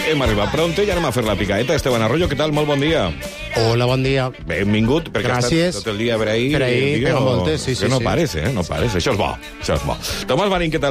Hem arribat pronte i anem a fer la picaeta. Esteban Arroyo, què tal? Molt bon dia. Hola, bon dia. Benvingut, perquè has estat tot el dia per ahir. Per ahir, pega moltes, sí. No pares, eh? No pares. Això és bo. Tomàs Marín, què tal?